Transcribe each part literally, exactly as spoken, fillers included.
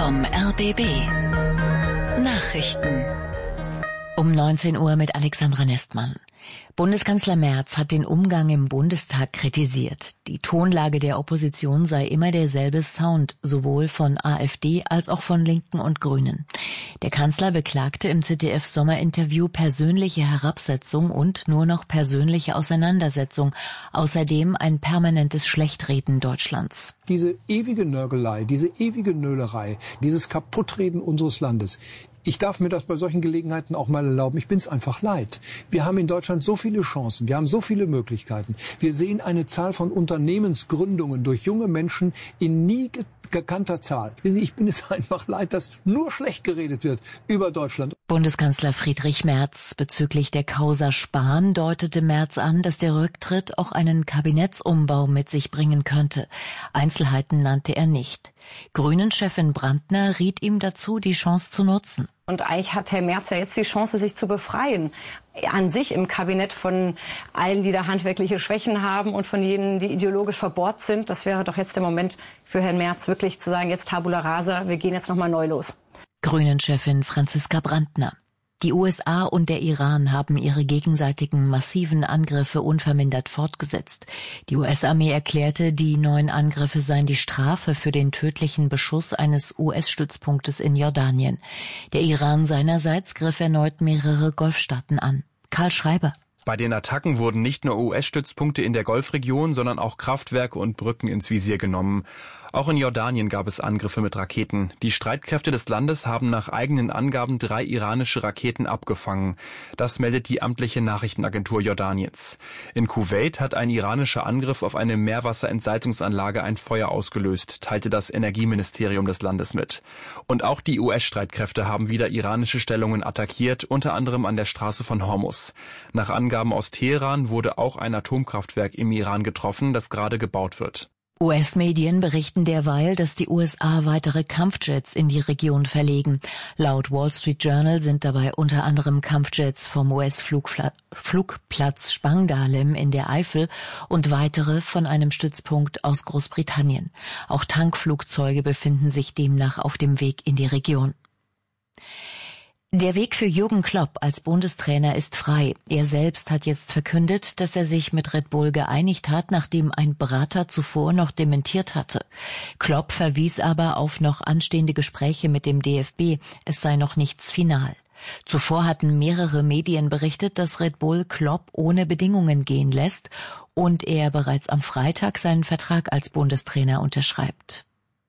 vom R B B. Nachrichten. Um neunzehn Uhr mit Alexandra Nestmann. Bundeskanzler Merz hat den Umgang im Bundestag kritisiert. Die Tonlage der Opposition sei immer derselbe Sound, sowohl von AfD als auch von Linken und Grünen. Der Kanzler beklagte im Z D F-Sommerinterview persönliche Herabsetzung und nur noch persönliche Auseinandersetzung, außerdem ein permanentes Schlechtreden Deutschlands. Diese ewige Nörgelei, diese ewige Nölerei, dieses Kaputtreden unseres Landes. Ich darf mir das bei solchen Gelegenheiten auch mal erlauben. Ich bin's einfach leid. Wir haben in Deutschland so viele Chancen. Wir haben so viele Möglichkeiten. Wir sehen eine Zahl von Unternehmensgründungen durch junge Menschen in nie gekannter Zahl. Ich bin es einfach leid, dass nur schlecht geredet wird über Deutschland. Bundeskanzler Friedrich Merz bezüglich der Causa Spahn deutete Merz an, dass der Rücktritt auch einen Kabinettsumbau mit sich bringen könnte. Einzelheiten nannte er nicht. Grünen-Chefin Brandner riet ihm dazu, die Chance zu nutzen. Und eigentlich hat Herr Merz ja jetzt die Chance, sich zu befreien. An sich im Kabinett von allen, die da handwerkliche Schwächen haben und von jenen, die ideologisch verbohrt sind. Das wäre doch jetzt der Moment für Herrn Merz, wirklich zu sagen, jetzt Tabula rasa, wir gehen jetzt nochmal neu los. Grünen-Chefin Franziska Brandner. Die U S A und der Iran haben ihre gegenseitigen massiven Angriffe unvermindert fortgesetzt. Die U S-Armee erklärte, die neuen Angriffe seien die Strafe für den tödlichen Beschuss eines U S-Stützpunktes in Jordanien. Der Iran seinerseits griff erneut mehrere Golfstaaten an. Karl Schreiber. Bei den Attacken wurden nicht nur U S-Stützpunkte in der Golfregion, sondern auch Kraftwerke und Brücken ins Visier genommen. Auch in Jordanien gab es Angriffe mit Raketen. Die Streitkräfte des Landes haben nach eigenen Angaben drei iranische Raketen abgefangen. Das meldet die amtliche Nachrichtenagentur Jordaniens. In Kuwait hat ein iranischer Angriff auf eine Meerwasserentsalzungsanlage ein Feuer ausgelöst, teilte das Energieministerium des Landes mit. Und auch die U S-Streitkräfte haben wieder iranische Stellungen attackiert, unter anderem an der Straße von Hormuz. Nach Angaben aus Teheran wurde auch ein Atomkraftwerk im Iran getroffen, das gerade gebaut wird. U S-Medien berichten derweil, dass die U S A weitere Kampfjets in die Region verlegen. Laut Wall Street Journal sind dabei unter anderem Kampfjets vom U S-Flugplatz Spangdahlem in der Eifel und weitere von einem Stützpunkt aus Großbritannien. Auch Tankflugzeuge befinden sich demnach auf dem Weg in die Region. Der Weg für Jürgen Klopp als Bundestrainer ist frei. Er selbst hat jetzt verkündet, dass er sich mit Red Bull geeinigt hat, nachdem ein Berater zuvor noch dementiert hatte. Klopp verwies aber auf noch anstehende Gespräche mit dem D F B. Es sei noch nichts final. Zuvor hatten mehrere Medien berichtet, dass Red Bull Klopp ohne Bedingungen gehen lässt und er bereits am Freitag seinen Vertrag als Bundestrainer unterschreibt.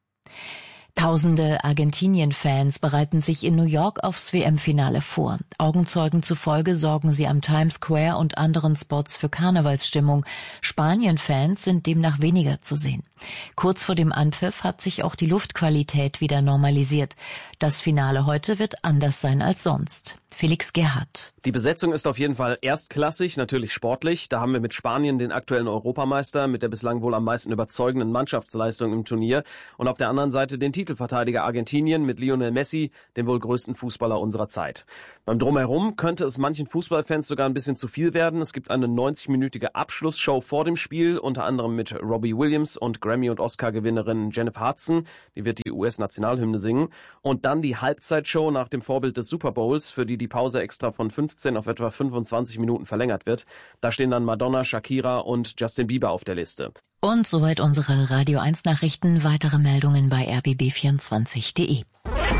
Tausende Argentinien-Fans bereiten sich in New York aufs W M-Finale vor. Augenzeugen zufolge sorgen sie am Times Square und anderen Spots für Karnevalsstimmung. Spanien-Fans sind demnach weniger zu sehen. Kurz vor dem Anpfiff hat sich auch die Luftqualität wieder normalisiert. Das Finale heute wird anders sein als sonst. Felix Gerhardt. Die Besetzung ist auf jeden Fall erstklassig, natürlich sportlich. Da haben wir mit Spanien den aktuellen Europameister mit der bislang wohl am meisten überzeugenden Mannschaftsleistung im Turnier. Und auf der anderen Seite den Titelverteidiger Argentinien mit Lionel Messi, dem wohl größten Fußballer unserer Zeit. Beim Drumherum könnte es manchen Fußballfans sogar ein bisschen zu viel werden. Es gibt eine neunzig-minütige Abschlussshow vor dem Spiel, unter anderem mit Robbie Williams und Grammy- und Oscar-Gewinnerin Jennifer Hudson. Die wird die U S-Nationalhymne singen. Und dann die Halbzeitshow nach dem Vorbild des Super Bowls, für die die Pause extra von fünfzehn auf etwa fünfundzwanzig Minuten verlängert wird. Da stehen dann Madonna, Shakira und Justin Bieber auf der Liste. Und soweit unsere Radio eins Nachrichten. Weitere Meldungen bei r b b vierundzwanzig punkt de.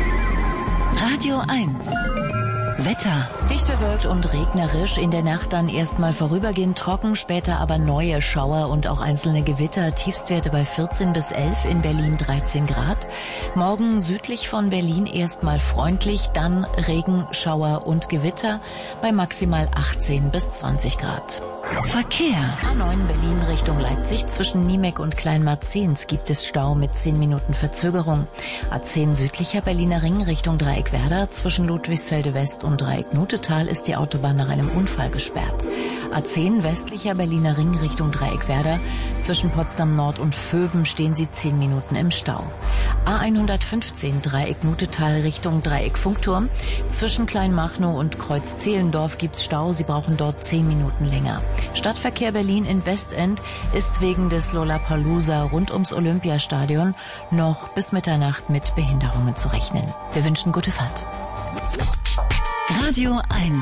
Radio eins. Wetter. Dicht bewölkt und regnerisch, in der Nacht dann erstmal vorübergehend trocken, später aber neue Schauer und auch einzelne Gewitter, Tiefstwerte bei vierzehn bis elf, in Berlin dreizehn Grad. Morgen südlich von Berlin erstmal freundlich, dann Regen, Schauer und Gewitter bei maximal achtzehn bis zwanzig Grad. Verkehr. A neun Berlin Richtung Leipzig, zwischen Niemek und Kleinmarzens gibt es Stau mit zehn Minuten Verzögerung. A zehn südlicher Berliner Ring Richtung Dreieckwerder, zwischen Ludwigsfelde West und und Dreieck-Nutetal ist die Autobahn nach einem Unfall gesperrt. A zehn westlicher Berliner Ring Richtung Dreieckwerder. Zwischen Potsdam Nord und Vöben stehen Sie zehn Minuten im Stau. A hundertfünfzehn Dreieck-Nutetal Richtung Dreieck-Funkturm. Zwischen Kleinmachnow und Kreuz Zehlendorf gibt's Stau. Sie brauchen dort zehn Minuten länger. Stadtverkehr Berlin in Westend ist wegen des Lollapalooza rund ums Olympiastadion noch bis Mitternacht mit Behinderungen zu rechnen. Wir wünschen gute Fahrt. Radio eins.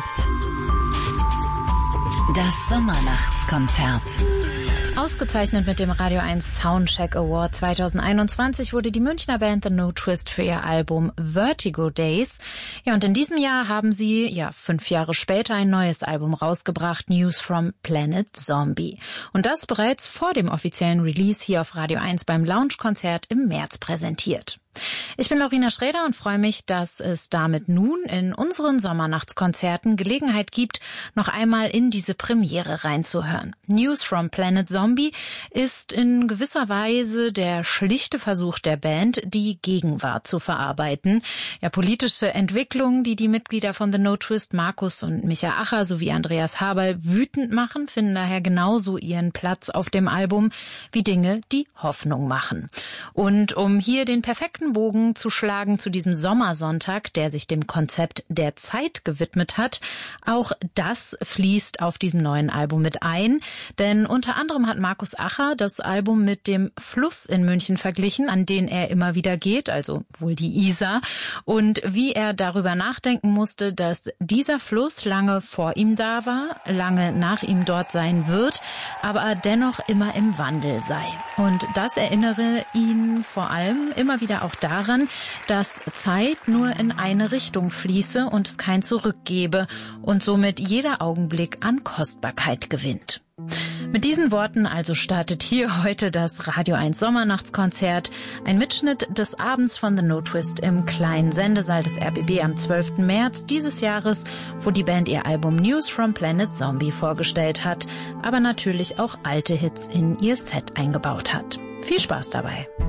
Das Sommernachtskonzert. Ausgezeichnet mit dem Radio eins Soundcheck Award zweitausendeinundzwanzig wurde die Münchner Band The No Twist für ihr Album Vertigo Days. Ja, und in diesem Jahr haben sie, ja, fünf Jahre später ein neues Album rausgebracht, News from Planet Zombie. Und das bereits vor dem offiziellen Release hier auf Radio eins beim Lounge-Konzert im März präsentiert. Ich bin Laurina Schrader und freue mich, dass es damit nun in unseren Sommernachtskonzerten Gelegenheit gibt, noch einmal in diese Premiere reinzuhören. News from Planet Zombie ist in gewisser Weise der schlichte Versuch der Band, die Gegenwart zu verarbeiten. Ja, politische Entwicklungen, die die Mitglieder von The No Twist, Markus und Micha Acher sowie Andreas Haberl wütend machen, finden daher genauso ihren Platz auf dem Album wie Dinge, die Hoffnung machen. Und um hier den perfekten Bogen zu schlagen zu diesem Sommersonntag, der sich dem Konzept der Zeit gewidmet hat. Auch das fließt auf diesem neuen Album mit ein, denn unter anderem hat Markus Acher das Album mit dem Fluss in München verglichen, an den er immer wieder geht, also wohl die Isar, und wie er darüber nachdenken musste, dass dieser Fluss lange vor ihm da war, lange nach ihm dort sein wird, aber dennoch immer im Wandel sei. Und das erinnere ihn vor allem immer wieder auch daran, dass Zeit nur in eine Richtung fließe und es kein Zurück gebe und somit jeder Augenblick an Kostbarkeit gewinnt. Mit diesen Worten also startet hier heute das Radio eins Sommernachtskonzert, ein Mitschnitt des Abends von The No Twist im kleinen Sendesaal des R B B am zwölften März dieses Jahres, wo die Band ihr Album News from Planet Zombie vorgestellt hat, aber natürlich auch alte Hits in ihr Set eingebaut hat. Viel Spaß dabei!